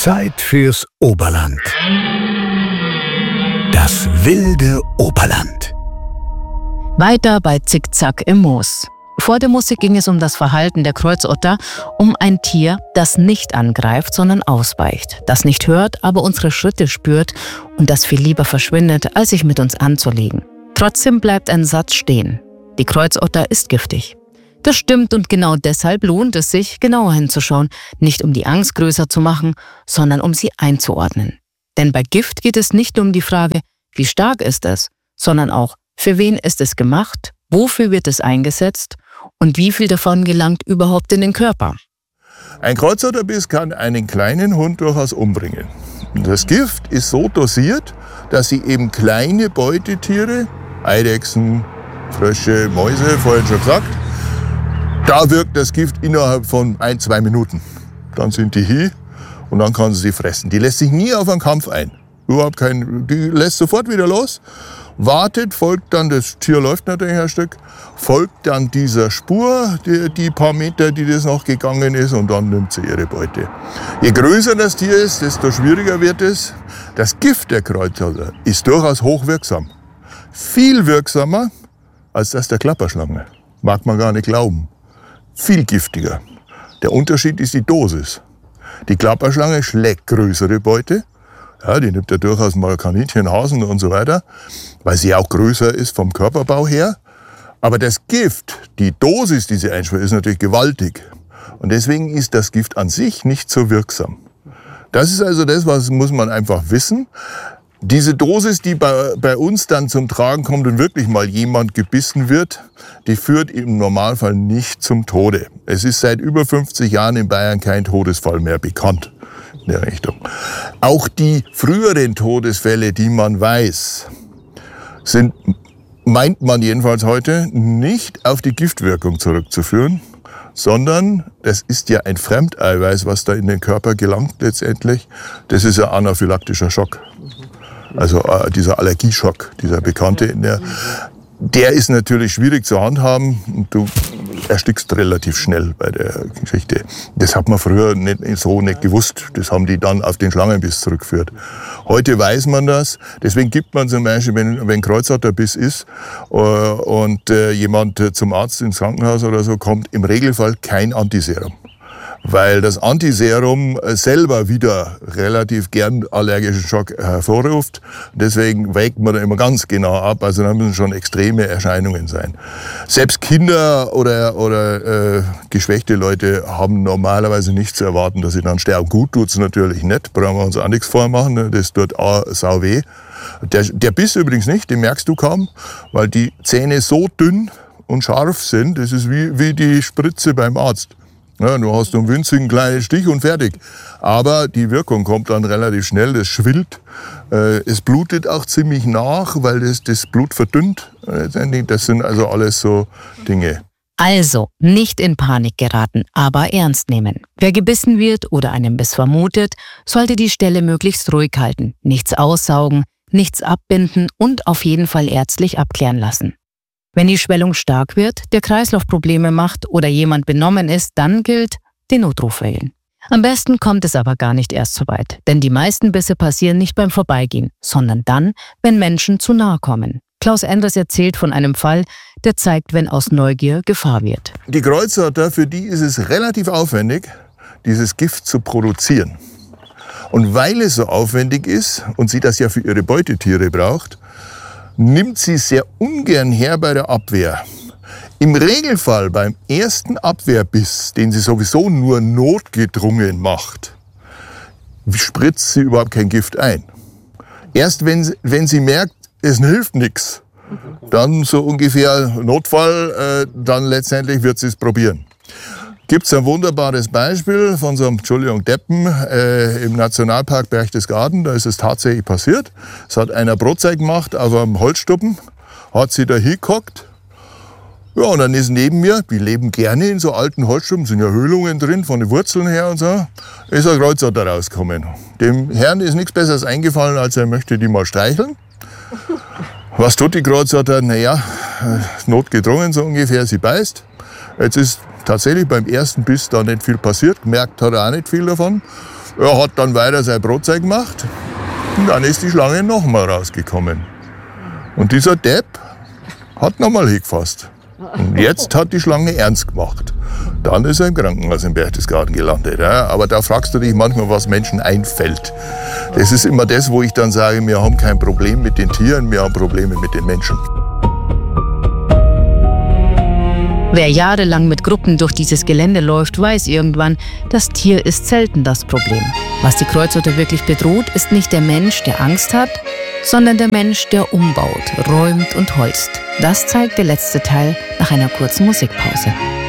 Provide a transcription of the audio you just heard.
Zeit fürs Oberland. Das wilde Oberland. Weiter bei Zickzack im Moos. Vor der Musik ging es um das Verhalten der Kreuzotter, um ein Tier, das nicht angreift, sondern ausweicht, das nicht hört, aber unsere Schritte spürt und das viel lieber verschwindet, als sich mit uns anzulegen. Trotzdem bleibt ein Satz stehen. Die Kreuzotter ist giftig. Das stimmt und genau deshalb lohnt es sich, genauer hinzuschauen, nicht um die Angst größer zu machen, sondern um sie einzuordnen. Denn bei Gift geht es nicht um die Frage, wie stark ist es, sondern auch, für wen ist es gemacht, wofür wird es eingesetzt und wie viel davon gelangt überhaupt in den Körper. Ein Kreuzotterbiss kann einen kleinen Hund durchaus umbringen. Das Gift ist so dosiert, dass sie eben kleine Beutetiere, Eidechsen, Frösche, Mäuse, vorhin schon gesagt, da wirkt das Gift innerhalb von 1-2 Minuten. Dann sind die hier und dann kann sie fressen. Die lässt sich nie auf einen Kampf ein. Die lässt sofort wieder los, wartet, folgt dann, das Tier läuft natürlich ein Stück, folgt dann dieser Spur, die paar Meter, die das noch gegangen ist, und dann nimmt sie ihre Beute. Je größer das Tier ist, desto schwieriger wird es. Das Gift der Kreuzotter ist durchaus hochwirksam. Viel wirksamer als das der Klapperschlange. Mag man gar nicht glauben. Viel giftiger. Der Unterschied ist die Dosis. Die Klapperschlange schlägt größere Beute. Ja, die nimmt ja durchaus mal Kaninchen, Hasen und so weiter, weil sie auch größer ist vom Körperbau her. Aber das Gift, die Dosis, die sie einspricht, ist natürlich gewaltig. Und deswegen ist das Gift an sich nicht so wirksam. Das ist also das, was muss man einfach wissen. Diese Dosis, die bei uns dann zum Tragen kommt und wirklich mal jemand gebissen wird, die führt im Normalfall nicht zum Tode. Es ist seit über 50 Jahren in Bayern kein Todesfall mehr bekannt in der Richtung. Auch die früheren Todesfälle, die man weiß, sind, meint man jedenfalls heute, nicht auf die Giftwirkung zurückzuführen, sondern das ist ja ein Fremdeiweiß, was da in den Körper gelangt letztendlich. Das ist ein anaphylaktischer Schock. Also dieser Allergieschock, dieser bekannte, der ist natürlich schwierig zu handhaben. Du erstickst relativ schnell bei der Geschichte. Das hat man früher nicht gewusst. Das haben die dann auf den Schlangenbiss zurückgeführt. Heute weiß man das. Deswegen gibt man zum Beispiel, wenn Kreuzotterbiss ist und jemand zum Arzt ins Krankenhaus oder so kommt, im Regelfall kein Antiserum. Weil das Antiserum selber wieder relativ gern allergischen Schock hervorruft. Deswegen wägt man da immer ganz genau ab. Also da müssen schon extreme Erscheinungen sein. Selbst Kinder oder geschwächte Leute haben normalerweise nicht zu erwarten, dass sie dann sterben. Gut tut's natürlich nicht, brauchen wir uns auch nichts vormachen. Das tut auch sau weh. Der Biss übrigens nicht, den merkst du kaum, weil die Zähne so dünn und scharf sind. Das ist wie die Spritze beim Arzt. Ja, du hast einen winzigen kleinen Stich und fertig. Aber die Wirkung kommt dann relativ schnell, das schwillt. Es blutet auch ziemlich nach, weil das Blut verdünnt. Das sind also alles so Dinge. Also, nicht in Panik geraten, aber ernst nehmen. Wer gebissen wird oder einen Biss vermutet, sollte die Stelle möglichst ruhig halten, nichts aussaugen, nichts abbinden und auf jeden Fall ärztlich abklären lassen. Wenn die Schwellung stark wird, der Kreislauf Probleme macht oder jemand benommen ist, dann gilt, den Notruf wählen. Am besten kommt es aber gar nicht erst so weit, denn die meisten Bisse passieren nicht beim Vorbeigehen, sondern dann, wenn Menschen zu nahe kommen. Klaus Endres erzählt von einem Fall, der zeigt, wenn aus Neugier Gefahr wird. Die Kreuzotter, für die ist es relativ aufwendig, dieses Gift zu produzieren. Und weil es so aufwendig ist und sie das ja für ihre Beutetiere braucht, nimmt sie sehr ungern her bei der Abwehr. Im Regelfall beim ersten Abwehrbiss, den sie sowieso nur notgedrungen macht, spritzt sie überhaupt kein Gift ein. Erst wenn sie merkt, es hilft nichts, dann so ungefähr Notfall, dann letztendlich wird sie es probieren. Gibt es ein wunderbares Beispiel von so einem, Deppen im Nationalpark Berchtesgaden. Da ist es tatsächlich passiert. Es hat einer Brotzeit gemacht auf einem Holzstuppen, hat sie da hingehockt. Ja, und dann ist neben mir, die leben gerne in so alten Holzstuppen, sind ja Höhlungen drin von den Wurzeln her und so, ist ein Kreuzotter rausgekommen. Dem Herrn ist nichts Besseres eingefallen, als er möchte die mal streicheln. Was tut die Kreuzotter? Naja, notgedrungen so ungefähr, sie beißt. Jetzt ist tatsächlich beim ersten Biss da nicht viel passiert, gemerkt hat er auch nicht viel davon. Er hat dann weiter sein Brotzeit gemacht und dann ist die Schlange nochmal rausgekommen. Und dieser Depp hat nochmal hingefasst. Und jetzt hat die Schlange ernst gemacht. Dann ist er im Krankenhaus in Berchtesgaden gelandet. Ja. Aber da fragst du dich manchmal, was Menschen einfällt. Das ist immer das, wo ich dann sage, wir haben kein Problem mit den Tieren, wir haben Probleme mit den Menschen. Wer jahrelang mit Gruppen durch dieses Gelände läuft, weiß irgendwann, das Tier ist selten das Problem. Was die Kreuzotter wirklich bedroht, ist nicht der Mensch, der Angst hat, sondern der Mensch, der umbaut, räumt und holzt. Das zeigt der letzte Teil nach einer kurzen Musikpause.